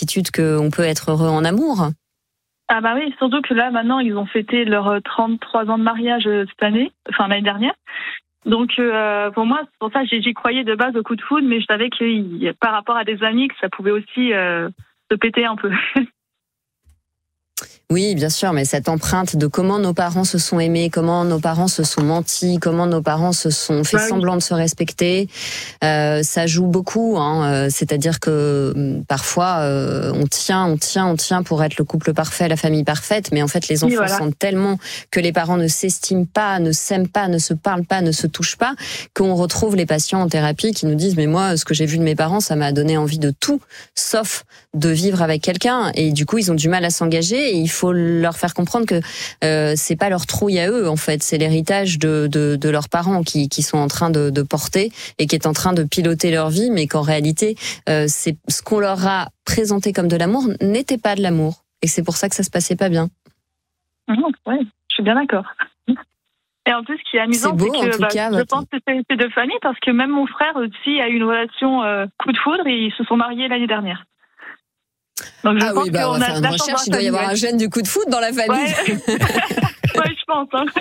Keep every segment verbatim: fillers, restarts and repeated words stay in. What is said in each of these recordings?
certitude qu'on peut être heureux en amour. Ah bah oui, surtout que là, maintenant, ils ont fêté leurs trente-trois ans de mariage cette année, enfin l'année dernière. Donc euh, pour moi, c'est pour ça que j'y croyais de base au coup de foudre, mais je savais que par rapport à des amis, que ça pouvait aussi euh, se péter un peu. Oui, bien sûr, mais cette empreinte de comment nos parents se sont aimés, comment nos parents se sont mentis, comment nos parents se sont fait Ouais, oui. semblant de se respecter, euh, ça joue beaucoup. Hein, c'est-à-dire que parfois euh, on tient, on tient, on tient pour être le couple parfait, la famille parfaite, mais en fait les enfants Oui, voilà. sentent tellement que les parents ne s'estiment pas, ne s'aiment pas, ne se parlent pas, ne se touchent pas, qu'on retrouve les patients en thérapie qui nous disent mais moi ce que j'ai vu de mes parents, ça m'a donné envie de tout, sauf de vivre avec quelqu'un. Et du coup ils ont du mal à s'engager et il faut leur faire comprendre que euh, c'est pas leur trouille à eux en fait, c'est l'héritage de, de, de leurs parents qui, qui sont en train de, de porter et qui est en train de piloter leur vie, mais qu'en réalité euh, c'est ce qu'on leur a présenté comme de l'amour n'était pas de l'amour et c'est pour ça que ça se passait pas bien. Mmh, ouais, je suis bien d'accord. Et en plus, ce qui est amusant, c'est, beau, c'est que en tout bah, cas, je votre... pense que c'est, c'est de famille parce que même mon frère aussi a eu une relation euh, coup de foudre et ils se sont mariés l'année dernière. Donc je ah pense oui, bah, qu'on on va a faire de une la chance recherche, il dans doit y la avoir famille, un gène du coup de foudre dans la famille. Ouais, ouais je pense. Hein.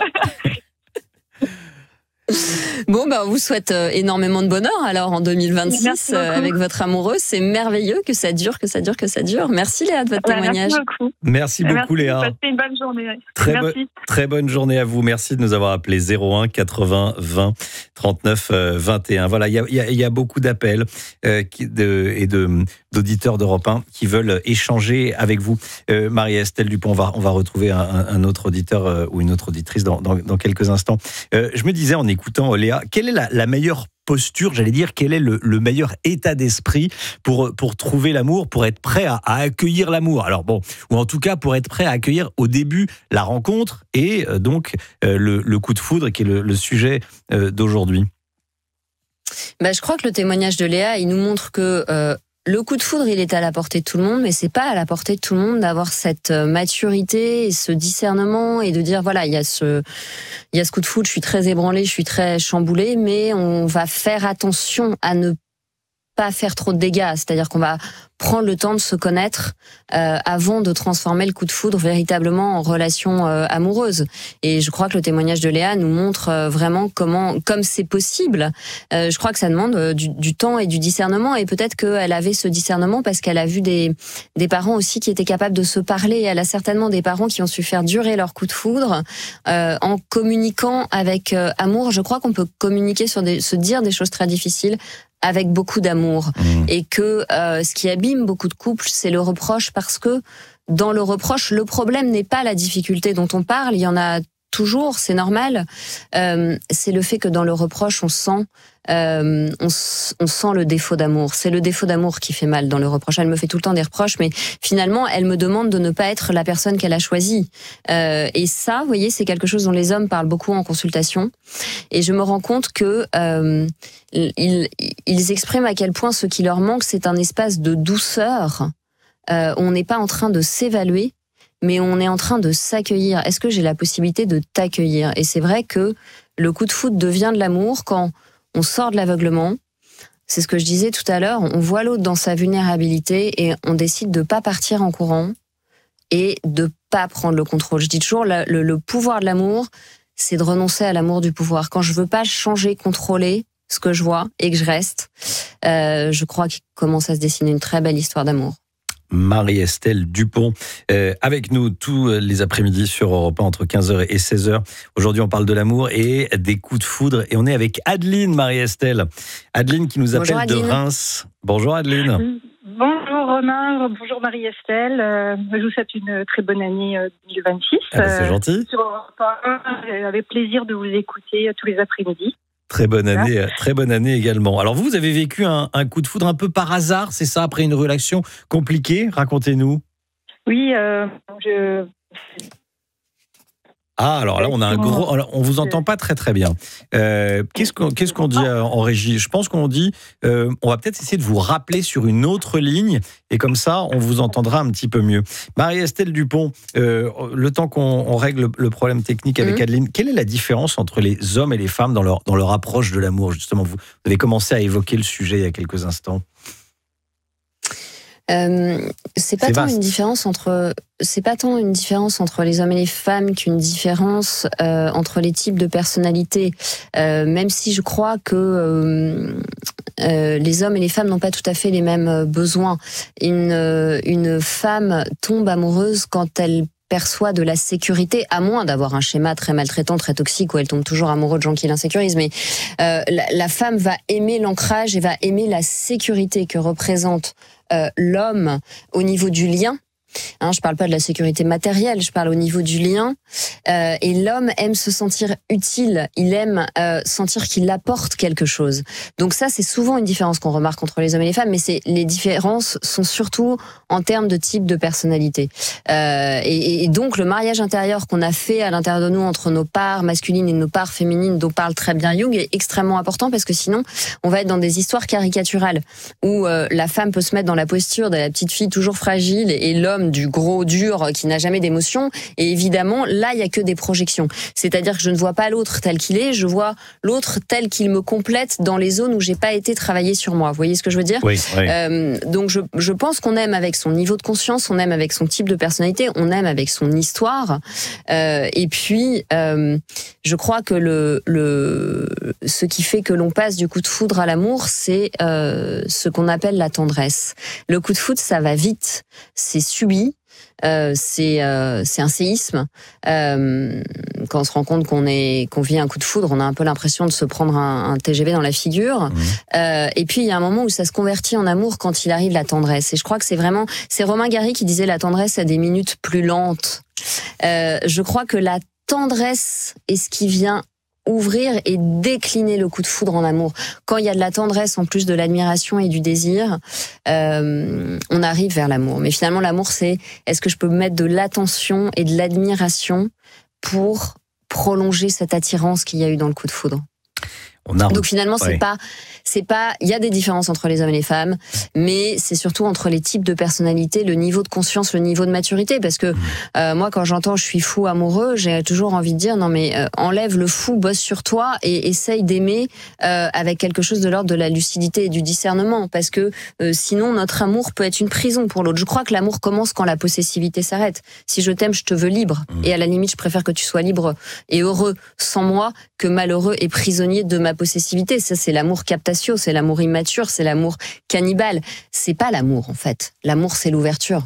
Bon, bah, on vous souhaite énormément de bonheur alors en deux mille vingt-six euh, avec votre amoureux. C'est merveilleux que ça dure, que ça dure, que ça dure. Merci Léa de votre Ouais, témoignage. merci beaucoup. Merci beaucoup merci, Léa. Passez une bonne journée. Très, merci. bo- très bonne journée à vous. Merci de nous avoir appelé zéro un quatre-vingts vingt trente-neuf vingt et un. Voilà, il y a, y, a, y a beaucoup d'appels euh, qui, de, et de, d'auditeurs d'Europe un qui veulent échanger avec vous. Euh, Marie-Estelle Dupont, on va, on va retrouver un, un autre auditeur euh, ou une autre auditrice dans, dans, dans quelques instants. Euh, je me disais en écoutant Léa, quelle est la, la meilleure posture, j'allais dire, quel est le, le meilleur état d'esprit pour, pour trouver l'amour, pour être prêt à, à accueillir l'amour. Alors bon, ou en tout cas pour être prêt à accueillir au début la rencontre et euh, donc euh, le, le coup de foudre qui est le, le sujet euh, d'aujourd'hui. Bah, je crois que le témoignage de Léa, il nous montre que euh, le coup de foudre, il est à la portée de tout le monde, mais c'est pas à la portée de tout le monde d'avoir cette maturité et ce discernement et de dire voilà, il y a ce, il y a ce coup de foudre, je suis très ébranlée, je suis très chamboulée, mais on va faire attention à ne pas faire trop de dégâts, c'est-à-dire qu'on va prendre le temps de se connaître euh, avant de transformer le coup de foudre véritablement en relation euh, amoureuse. Et je crois que le témoignage de Léa nous montre euh, vraiment comment, comme c'est possible. Euh, je crois que ça demande euh, du, du temps et du discernement. Et peut-être qu'elle avait ce discernement parce qu'elle a vu des des parents aussi qui étaient capables de se parler. Elle a certainement des parents qui ont su faire durer leur coup de foudre euh, en communiquant avec euh, amour. Je crois qu'on peut communiquer sur des, se dire des choses très difficiles avec beaucoup d'amour. Mmh. Et que euh, ce qui abîme beaucoup de couples, c'est le reproche, parce que dans le reproche, le problème n'est pas la difficulté dont on parle, il y en a toujours, c'est normal. Euh, c'est le fait que dans le reproche, on sent, euh, on, on sent le défaut d'amour. C'est le défaut d'amour qui fait mal dans le reproche. Elle me fait tout le temps des reproches, mais finalement, elle me demande de ne pas être la personne qu'elle a choisie. Euh, et ça, vous voyez, c'est quelque chose dont les hommes parlent beaucoup en consultation. Et je me rends compte que euh, ils, ils expriment à quel point ce qui leur manque, c'est un espace de douceur. Euh, on n'est pas en train de s'évaluer, mais on est en train de s'accueillir. Est-ce que j'ai la possibilité de t'accueillir ? Et c'est vrai que le coup de foudre devient de l'amour quand on sort de l'aveuglement. C'est ce que je disais tout à l'heure, on voit l'autre dans sa vulnérabilité et on décide de pas partir en courant et de pas prendre le contrôle. Je dis toujours, le, le, le pouvoir de l'amour, c'est de renoncer à l'amour du pouvoir. Quand je veux pas changer, contrôler ce que je vois et que je reste, euh, je crois qu'il commence à se dessiner une très belle histoire d'amour. Marie-Estelle Dupont, euh, avec nous tous les après-midi sur Europe un entre quinze heures et seize heures. Aujourd'hui, on parle de l'amour et des coups de foudre. Et on est avec Adeline, Marie-Estelle. Adeline qui nous appelle Bonjour, de Reims. Bonjour Adeline. Bonjour Romain, bonjour Marie-Estelle. Euh, je vous souhaite une très bonne année euh, deux mille vingt-six. Ah bah c'est euh, gentil. Sur Europe un, avec plaisir de vous écouter tous les après-midi. Très bonne année, très bonne année également. Alors vous, vous avez vécu un, un coup de foudre un peu par hasard, c'est ça, après une relation compliquée ? Racontez-nous. Oui, euh, je... Ah, alors là, on a un gros... Alors, on vous entend pas très très bien. Euh, qu'est-ce qu'on, qu'est-ce qu'on dit en régie ? Je pense qu'on dit, euh, on va peut-être essayer de vous rappeler sur une autre ligne, et comme ça, on vous entendra un petit peu mieux. Marie-Estelle Dupont, euh, le temps qu'on on règle le problème technique avec mmh. Adeline, quelle est la différence entre les hommes et les femmes dans leur, dans leur approche de l'amour ? Justement, vous avez commencé à évoquer le sujet il y a quelques instants. Euh, c'est pas C'est tant vaste. une différence entre c'est pas tant une différence entre les hommes et les femmes qu'une différence euh, entre les types de personnalités. Euh, même si je crois que euh, euh, les hommes et les femmes n'ont pas tout à fait les mêmes besoins. Une euh, une femme tombe amoureuse quand elle perçoit de la sécurité, à moins d'avoir un schéma très maltraitant, très toxique, où elle tombe toujours amoureuse de gens qui l'insécurisent. Mais euh, la, la femme va aimer l'ancrage et va aimer la sécurité que représente euh, l'homme au niveau du lien. Hein, je parle pas de la sécurité matérielle, je parle au niveau du lien. Euh, et l'homme aime se sentir utile, il aime euh, sentir qu'il apporte quelque chose. Donc ça, c'est souvent une différence qu'on remarque entre les hommes et les femmes, mais c'est les différences sont surtout en termes de type de personnalité. Euh, et, et donc le mariage intérieur qu'on a fait à l'intérieur de nous entre nos parts masculines et nos parts féminines, dont parle très bien Jung, est extrêmement important parce que sinon, on va être dans des histoires caricaturales où euh, la femme peut se mettre dans la posture de la petite fille toujours fragile et, et l'homme du gros dur qui n'a jamais d'émotion. Et évidemment, là, il y a que des projections. C'est-à-dire que je ne vois pas l'autre tel qu'il est, je vois l'autre tel qu'il me complète dans les zones où j'ai pas été travaillé sur moi. Vous voyez ce que je veux dire ? Oui, oui. Euh, donc je, je pense qu'on aime avec son niveau de conscience, on aime avec son type de personnalité, on aime avec son histoire. Euh, et puis, euh, je crois que le, le, ce qui fait que l'on passe du coup de foudre à l'amour, c'est euh, ce qu'on appelle la tendresse. Le coup de foudre, ça va vite, c'est subi. Euh, c'est euh, c'est un séisme. Euh, quand on se rend compte qu'on est qu'on vit un coup de foudre, on a un peu l'impression de se prendre un, un T G V dans la figure. Mmh. Euh, et puis il y a un moment où ça se convertit en amour quand il arrive la tendresse. Et je crois que c'est vraiment c'est Romain Gary qui disait la tendresse a des minutes plus lentes. Euh, je crois que la tendresse est ce qui vient ouvrir et décliner le coup de foudre en amour. Quand il y a de la tendresse en plus de l'admiration et du désir, euh, on arrive vers l'amour. Mais finalement, l'amour, c'est est-ce que je peux mettre de l'attention et de l'admiration pour prolonger cette attirance qu'il y a eu dans le coup de foudre. On a... Donc finalement, c'est ouais. pas, c'est pas, il y a des différences entre les hommes et les femmes, mais c'est surtout entre les types de personnalités, le niveau de conscience, le niveau de maturité. Parce que euh, moi, quand j'entends je suis fou amoureux, j'ai toujours envie de dire non mais euh, enlève le fou, bosse sur toi et essaye d'aimer euh, avec quelque chose de l'ordre de la lucidité et du discernement. Parce que euh, sinon, notre amour peut être une prison pour l'autre. Je crois que l'amour commence quand la possessivité s'arrête. Si je t'aime, je te veux libre. Mmh. Et à la limite, je préfère que tu sois libre et heureux sans moi que malheureux et prisonnier de ma possessivité. Ça, c'est l'amour captatio, c'est l'amour immature, c'est l'amour cannibale. C'est pas l'amour, en fait. L'amour, c'est l'ouverture.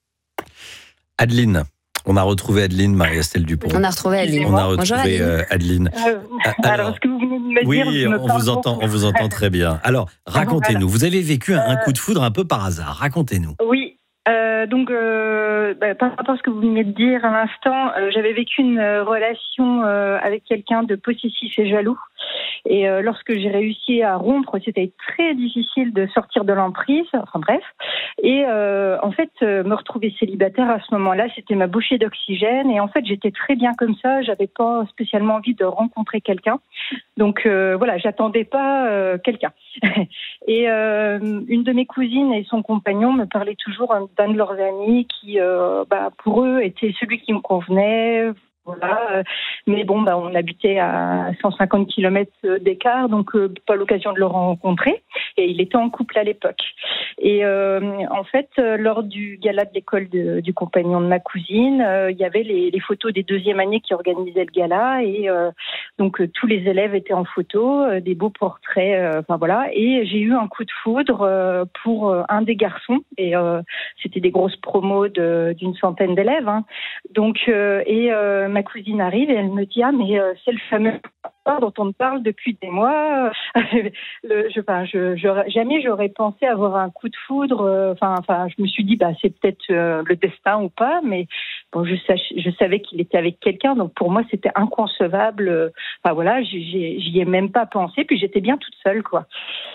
Adeline. On a retrouvé Adeline, Marie-Estelle Dupont. On a retrouvé Adeline. On a retrouvé euh, Adeline. Euh, alors, alors, ce que vous venez de me oui, dire, on vous entend, on vous entend très bien. Alors, racontez-nous. Vous avez vécu un, un coup de foudre un peu par hasard. Racontez-nous. Oui. Euh, donc, euh, bah, par rapport à ce que vous venez de dire à l'instant, euh, j'avais vécu une euh, relation euh, avec quelqu'un de possessif et jaloux. Et euh, lorsque j'ai réussi à rompre, c'était très difficile de sortir de l'emprise. Enfin bref. Et euh, en fait, euh, me retrouver célibataire à ce moment-là, c'était ma bouffée d'oxygène. Et en fait, j'étais très bien comme ça. J'avais pas spécialement envie de rencontrer quelqu'un. Donc euh, voilà, j'attendais pas euh, quelqu'un. Et euh, une de mes cousines et son compagnon me parlaient toujours d'un de leurs amis qui, euh, bah, pour eux, était celui qui me convenait. Voilà, mais bon, bah, on habitait à cent cinquante kilomètres d'écart, donc euh, pas l'occasion de le rencontrer. Et il était en couple à l'époque. Et euh, en fait, euh, lors du gala de l'école de, du compagnon de ma cousine, euh, il y avait les, les photos des deuxième années qui organisaient le gala, et euh, donc euh, tous les élèves étaient en photo, euh, des beaux portraits, euh, enfin voilà. Et j'ai eu un coup de foudre euh, pour euh, un des garçons, et euh, c'était des grosses promos de, d'une centaine d'élèves. Hein. Donc euh, et euh, ma cousine arrive et elle me dit ah mais euh, c'est le fameux dont on me parle depuis des mois. le, je, enfin, je, je, jamais j'aurais pensé avoir un coup de foudre. Enfin, enfin, je me suis dit bah c'est peut-être euh, le destin ou pas, mais bon, je, sach, je savais qu'il était avec quelqu'un, donc pour moi c'était inconcevable. Enfin voilà, j'y, j'y ai même pas pensé, puis j'étais bien toute seule quoi.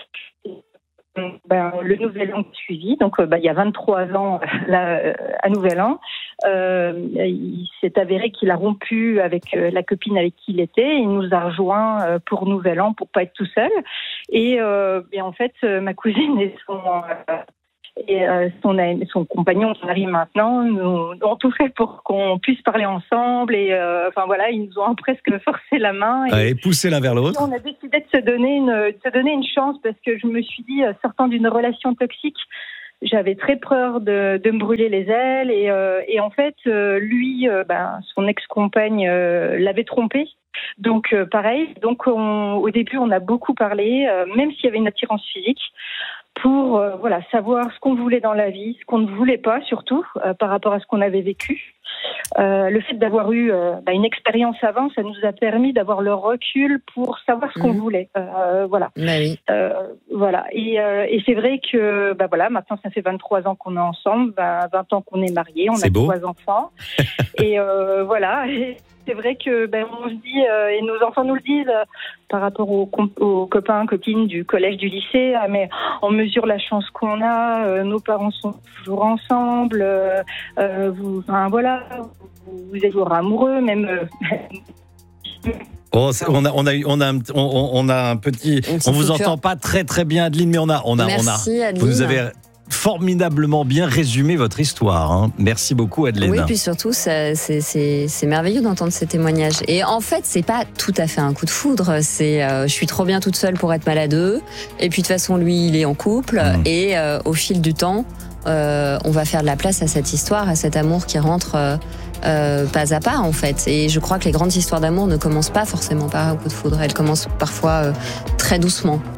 Ben, le nouvel an qui suivi, donc ben, il y a vingt-trois ans, là, à Nouvel An, euh, il s'est avéré qu'il a rompu avec la copine avec qui il était. Il nous a rejoints pour Nouvel An pour pas être tout seul. Et, euh, et en fait, ma cousine et son euh, et euh, son, son compagnon, son mari maintenant, nous ont tout fait pour qu'on puisse parler ensemble. Et euh, enfin voilà, ils nous ont presque forcé la main. Et, et poussé l'un vers l'autre. On a décidé de se donner une, de se donner une chance parce que je me suis dit, sortant d'une relation toxique, j'avais très peur de, de me brûler les ailes et, euh, et en fait, euh, lui, euh, ben, son ex-compagne euh, l'avait trompé. Donc euh, pareil, donc on, au début on a beaucoup parlé, euh, même s'il y avait une attirance physique, pour euh, voilà savoir ce qu'on voulait dans la vie, ce qu'on ne voulait pas surtout euh, par rapport à ce qu'on avait vécu. Euh, le fait d'avoir eu euh, bah, une expérience avant, ça nous a permis d'avoir le recul pour savoir ce qu'on mmh. voulait. Euh, voilà. Bah oui. Euh, voilà. Et, euh, et c'est vrai que bah voilà, maintenant ça fait vingt-trois ans qu'on est ensemble, bah, vingt ans qu'on est mariés, on c'est a beau. trois enfants. et euh, voilà. Et c'est vrai que ben on se dit euh, et nos enfants nous le disent euh, par rapport aux, aux copains copines du collège, du lycée, ah, mais on mesure la chance qu'on a. Euh, nos parents sont toujours ensemble. Euh, euh, vous, enfin voilà, vous, vous êtes toujours amoureux, même. Euh, Oh, on a, on a, on a, on, on a un petit. On vous entend pas très très bien, Adeline, mais on a, on a, Merci, on a. Adeline. Vous nous avez formidablement bien résumé votre histoire. Hein. Merci beaucoup, Adeline. Oui, puis surtout, ça, c'est, c'est, c'est merveilleux d'entendre ces témoignages. Et en fait, c'est pas tout à fait un coup de foudre. C'est, euh, je suis trop bien toute seule pour être maladeux. Et puis de toute façon, lui, il est en couple. Mmh. Et euh, au fil du temps, euh, on va faire de la place à cette histoire, à cet amour qui rentre. Euh, Euh, pas à pas en fait, et je crois que les grandes histoires d'amour ne commencent pas forcément par un coup de foudre, elles commencent parfois euh, très doucement.